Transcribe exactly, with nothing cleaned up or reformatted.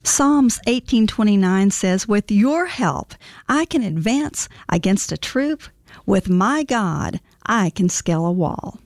Psalms eighteen twenty-nine says, "With your help, I can advance against a troop. With my God, I can scale a wall."